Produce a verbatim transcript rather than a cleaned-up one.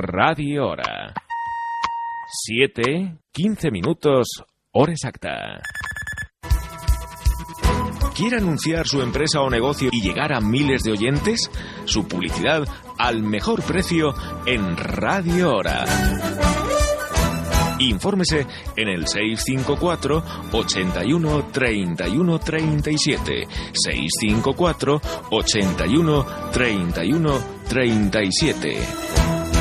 Radio Hora. Siete, quince minutos, hora exacta. ¿Quiere anunciar su empresa o negocio y llegar a miles de oyentes? Su publicidad al mejor precio en Radio Hora. Infórmese en el seis cinco cuatro, ochenta y uno, treinta y uno, treinta y siete. seis cinco cuatro, ochenta y uno, treinta y uno, treinta y siete.